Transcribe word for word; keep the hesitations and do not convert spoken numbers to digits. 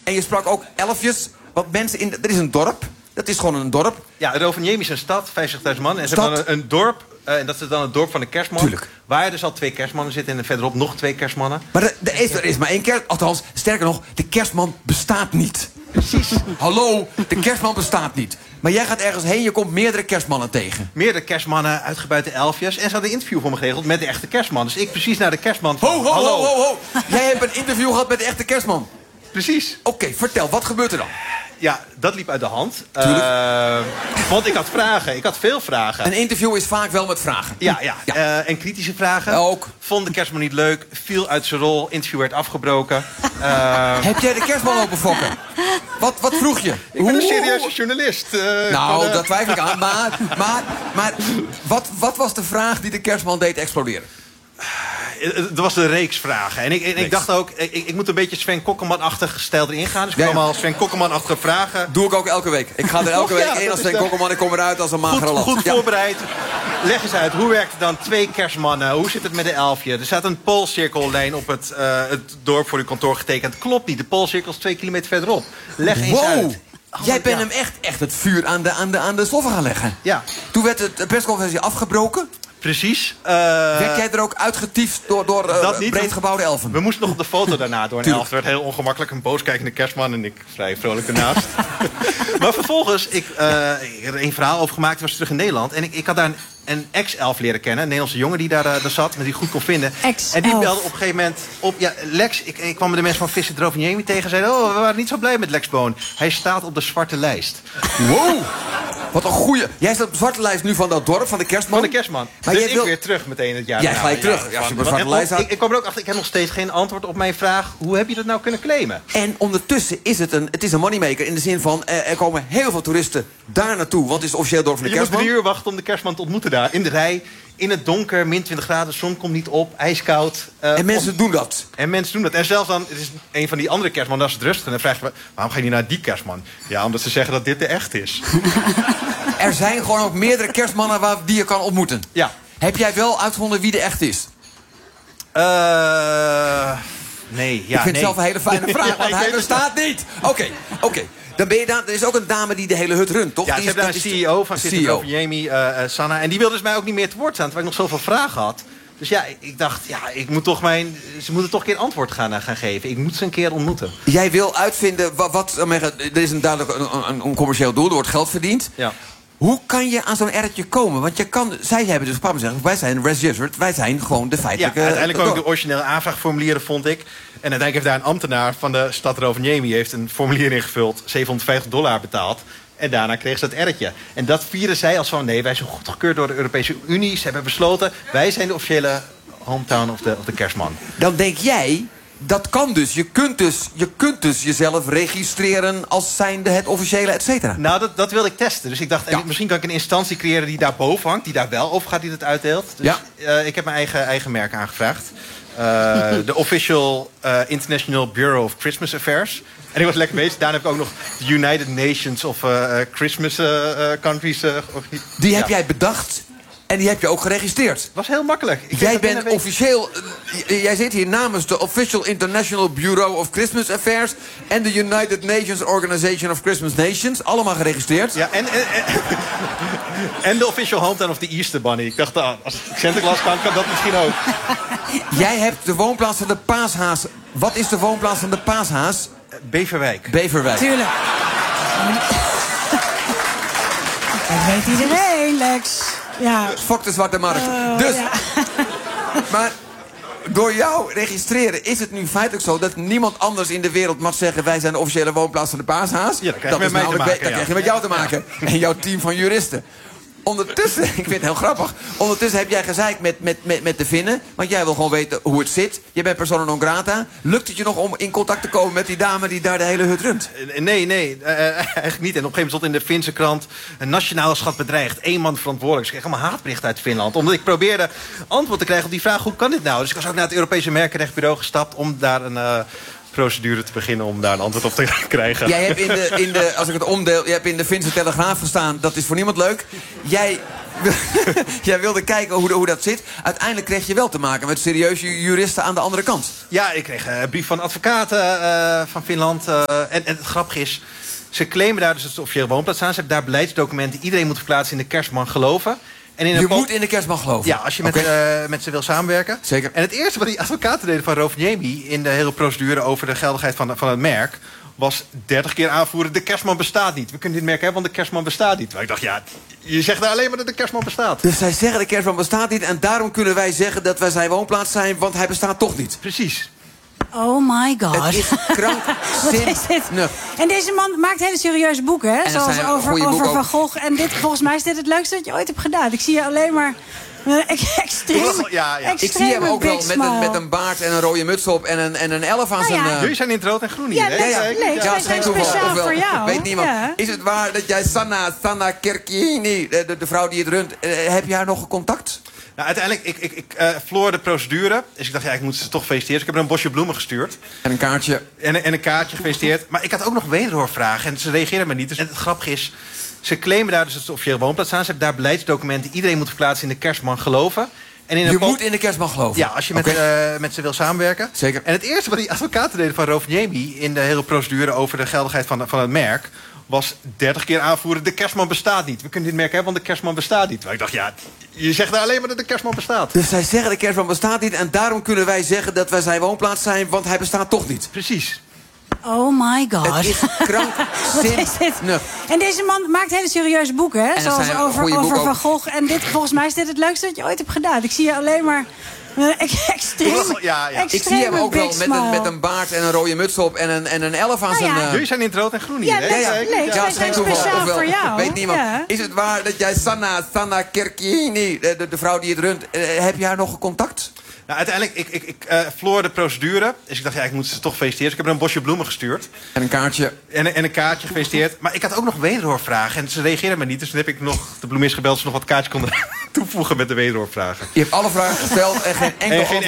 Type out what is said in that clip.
En je sprak ook elfjes. Want mensen in... Er is een dorp. Dat is gewoon een dorp. Ja, Rovaniemi is een stad, vijfenzestigduizend man. En ze Stad? hebben dan een, een dorp. Uh, en dat is dan het dorp van de kerstman. Tuurlijk. Waar er dus al twee kerstmannen zitten. En verderop nog twee kerstmannen. Maar er, er, is, er is maar één kerst. Althans, sterker nog, de kerstman bestaat niet. Precies. Hallo, de kerstman bestaat niet. Maar jij gaat ergens heen, je komt meerdere kerstmannen tegen. Meerdere kerstmannen, uitgebuite elfjes. En ze hadden een interview voor me geregeld met de echte kerstman. Dus ik precies naar de kerstman van... Ho, ho, Hallo. ho, ho, ho. Jij hebt een interview gehad met de echte kerstman. Precies. Oké, okay, vertel, wat gebeurt er dan? Ja, dat liep uit de hand. Uh, want ik had vragen. Ik had veel vragen. Een interview is vaak wel met vragen. Ja, ja. ja. Uh, en kritische vragen. Ook. Vond de kerstman niet leuk. Viel uit zijn rol. Interview werd afgebroken. Uh... Heb jij de kerstman lopen fokken? Wat, wat vroeg je? Ik ben een serieuze journalist. Uh, nou, van, uh... dat twijfel ik aan. Maar, maar, maar wat, wat was de vraag die de kerstman deed exploderen? Er was een reeks vragen. En ik, en ik dacht ook, ik, ik moet een beetje Sven Kokkelman-achtig stijl erin gaan. Dus ik ja, kwam ja. al Sven Kokkelman-achtige vragen. Doe ik ook elke week. Ik ga er elke week ja, in als Sven de... Kokkelman. Ik kom eruit als een magere Goed, lat. goed ja. voorbereid. Leg eens uit, hoe werkt het dan? Twee kerstmannen. Hoe zit het met de elfje? Er staat een poolcirkellijn op het, uh, het dorp voor uw kantoor getekend. Klopt niet. De poolcirkel is twee kilometer verderop. Leg eens wow. uit. Oh, Jij bent ja. hem echt, echt het vuur aan de, aan, de, aan de sloffen gaan leggen. Ja. Toen werd de persconferentie afgebroken. Precies. Uh, werd jij er ook uitgetiefd door, door uh, breedgebouwde elfen? We moesten nog op de foto daarna door een elf. Het werd heel ongemakkelijk. Een booskijkende kerstman en ik vrij vrolijk ernaast. Maar vervolgens, ik, uh, ik heb er een verhaal over gemaakt. Ik was terug in Nederland. En ik, ik had daar een, een ex-elf leren kennen. Een Nederlandse jongen die daar, uh, daar zat. En die ik goed kon vinden. Ex-elf. En die belde op een gegeven moment op. Ja, Lex, ik, ik kwam met de mensen van Visit Rovaniemi tegen. En zeiden, oh, we waren niet zo blij met Lex Boon. Hij staat op de zwarte lijst. Wow. Wat een goeie. Jij staat op de zwarte lijst nu van dat dorp, van de kerstman? Van de kerstman. Maar dus jij ik wil... weer terug meteen het jaar. Jij nou, gelijk ja, terug. Ja, als je op de zwarte lijst staat. Ik, ik kwam er ook achter, ik heb nog steeds geen antwoord op mijn vraag. Hoe heb je dat nou kunnen claimen? En ondertussen is het een, het is een moneymaker in de zin van... Eh, er komen heel veel toeristen daar naartoe. Want het is het officieel dorp van de je kerstman. Je moet drie uur wachten om de kerstman te ontmoeten daar. In de rij, in het donker, min twintig graden, zon komt niet op, ijskoud. Uh, en mensen op... doen dat. En mensen doen dat. En zelfs dan, het is een van die andere kerstman, dat is het rustig. En dan vraag je, waarom ga je niet naar die kerstman? Ja, omdat ze zeggen dat dit de echt is. Er zijn gewoon ook meerdere kerstmannen waar, die je kan ontmoeten. Ja. Heb jij wel uitgevonden wie de echt is? Uh, nee, ja, Ik vind nee. het zelf een hele fijne vraag, ja, want hij bestaat niet. Oké, okay, oké. Okay. Dan ben je daar, er is ook een dame die de hele hut runt, toch? Ja, die ze is, hebben daar een C E O van Visit Rovaniemi, uh, uh, Sanna. En die wilde dus mij ook niet meer te woord staan, terwijl ik nog zoveel vragen had. Dus ja, ik dacht, ja, ik moet toch mijn, ze moeten toch een keer antwoord gaan, gaan geven. Ik moet ze een keer ontmoeten. Jij wil uitvinden, wat, wat er is een duidelijk een, een, een commercieel doel, er wordt geld verdiend. Ja. Hoe kan je aan zo'n erretje komen? Want je kan, zij hebben dus papa zeggen, wij zijn Res Jesuit, wij zijn gewoon de feitelijke... Ja, uiteindelijk kwam ik de originele aanvraagformulieren, vond ik. En uiteindelijk heeft daar een ambtenaar van de stad Rovaniemi heeft een formulier ingevuld, zevenhonderdvijftig dollar betaald. En daarna kreeg ze het erretje. En dat vieren zij als van, nee, wij zijn goedgekeurd door de Europese Unie. Ze hebben besloten, wij zijn de officiële hometown of de, of de kerstman. Dan denk jij, dat kan dus. Je kunt dus, je kunt dus jezelf registreren als zijnde het officiële, et cetera. Nou, dat, dat wilde ik testen. Dus ik dacht, ja. misschien kan ik een instantie creëren die daar boven hangt. Die daar wel over gaat, die het uitdeelt. Dus ja. uh, ik heb mijn eigen, eigen merk aangevraagd. Uh, de Official uh, International Bureau of Christmas Affairs. En ik was lekker bezig. Daarna heb ik ook nog de United Nations of uh, Christmas uh, uh, Countries. Uh, die heb ja. jij bedacht en die heb je ook geregistreerd. Was heel makkelijk. Ik jij bent officieel... Uh, jij zit hier namens de Official International Bureau of Christmas Affairs en de United Nations Organization of Christmas Nations. Allemaal geregistreerd. Ja, en, en, en, en de Official Hometown of the Easter Bunny. Ik dacht, ah, als Sinterklaas kan, kan dat misschien ook. Jij hebt de woonplaats van de paashaas. Wat is de woonplaats van de paashaas? Beverwijk. Beverwijk. Tuurlijk. Dat weet iedereen, Lex. Ja. Fok de zwarte markt. Uh, dus, ja. Maar door jou registreren is het nu feitelijk zo dat niemand anders in de wereld mag zeggen, wij zijn de officiële woonplaats van de paashaas. Ja, dat krijg je met mij te maken. Dat krijg je met jou te maken. Ja. En jouw team van juristen. Ondertussen, ik vind het heel grappig. Ondertussen heb jij gezeik met, met, met, met de Finnen. Want jij wil gewoon weten hoe het zit. Je bent persona non grata. Lukt het je nog om in contact te komen met die dame die daar de hele hut runt? Nee, nee, uh, eigenlijk niet. En op een gegeven moment stond in de Finse krant, een nationale schat bedreigd. Eén man verantwoordelijk. Dus ik kreeg allemaal haatberichten uit Finland. Omdat ik probeerde antwoord te krijgen op die vraag, hoe kan dit nou? Dus ik was ook naar het Europese Merkenrechtbureau gestapt om daar een... Uh, procedure te beginnen om daar een antwoord op te krijgen. Jij hebt in de, in de, als ik het omdeel, je hebt in de Finse Telegraaf gestaan. Dat is voor niemand leuk. Jij, jij wilde kijken hoe, hoe dat zit. Uiteindelijk kreeg je wel te maken met serieuze juristen aan de andere kant. Ja, ik kreeg een brief van advocaten uh, van Finland. Uh, en, en het grappige is, ze claimen daar dus het officiële woonplaats aan. Ze hebben daar beleidsdocumenten. Iedereen moet verplaatsen in de kerstman geloven. En in Je een moet in de kerstman geloven? Ja, als je met, okay. uh, met ze wil samenwerken. Zeker. En het eerste wat die advocaten deden van Rovaniemi in de hele procedure over de geldigheid van, van het merk was dertig keer aanvoeren, de kerstman bestaat niet. We kunnen dit merk hebben, want de kerstman bestaat niet. Maar ik dacht, ja, je zegt daar alleen maar dat de kerstman bestaat. Dus zij zeggen de kerstman bestaat niet en daarom kunnen wij zeggen dat wij zijn woonplaats zijn, want hij bestaat toch niet. Precies. Oh my god. Het is krankzinnig. En deze man maakt hele serieuze boeken, hè? En Zoals zijn over, goede over boeken Van ook. Gogh. En dit, volgens mij is dit het leukste dat je ooit hebt gedaan. Ik zie je alleen maar uh, extreem, Ja, ja. Ik zie hem ook wel met een, smile. met een baard en een rode muts op en een, en een elf aan Nou zijn... ja. uh, Jullie zijn in het rood en groen hier, Ja, hè? nee, ja, nee, ja, wij het is geen zijn toeval. speciaal Of wel, voor jou. Weet niemand. Ja. Is het waar dat jij Sanna, Sanna Kerkini, de, de, de vrouw die het runt, uh, heb je haar nog contact? Nou, uiteindelijk, ik, ik, ik uh, verloor de procedure. Dus ik dacht, ja, ik moet ze toch feliciteren. Dus ik heb er een bosje bloemen gestuurd. En een kaartje. En, en een kaartje gefeliciteerd. Maar ik had ook nog wederhoorvragen. En ze reageerden maar niet. Dus het grappige is, ze claimen daar dus het officiële woonplaats aan. Ze hebben daar beleidsdocumenten. Iedereen moet verplaatsen in de kerstman geloven. En in een Je pol- moet in de kerstman geloven? Ja, als je met, Okay. uh, met ze wil samenwerken. Zeker. En het eerste wat die advocaten deden van Rovaniemi in de hele procedure over de geldigheid van, van het merk was dertig keer aanvoeren, de kerstman bestaat niet. We kunnen dit merk hebben, want de kerstman bestaat niet. Maar ik dacht, ja, je zegt daar alleen maar dat de kerstman bestaat. Dus zij zeggen de kerstman bestaat niet en daarom kunnen wij zeggen dat wij zijn woonplaats zijn, want hij bestaat toch niet. Precies. Oh my god. Het is krankzinnig. En deze man maakt hele serieuze boeken, hè? En Zoals zijn over, goede over boeken Van ook. Gogh. En dit, volgens mij is dit het leukste dat je ooit hebt gedaan. Ik zie je alleen maar uh, extreem, Ja, ja. Ik zie hem ook wel met een, met een een baard en een rode muts op en een, en een elf aan Nou zijn... ja. uh, Jullie zijn in het rood en groen hier, Ja, hè? nee, ja, nee, ja, wij het is geen zijn toeval. speciaal Of wel, voor jou. Weet niemand. Ja. Is het waar dat jij Sanna, Sanna Kerkini, de, de, de vrouw die het runt, uh, heb je haar nog contact? Nou, uiteindelijk, ik, ik, ik uh, verloor de procedure. Dus ik dacht, ja, ik moet ze toch feliciteren. Dus ik heb er een bosje bloemen gestuurd. En een kaartje. En, en een kaartje gefeliciteerd. Maar ik had ook nog wederhoorvragen. En ze reageerden maar niet. Dus toen heb ik nog de bloemist gebeld of ze nog wat kaartjes konden toevoegen met de wederhoorvragen. Je hebt alle vragen gesteld en geen enkel En geen antwoord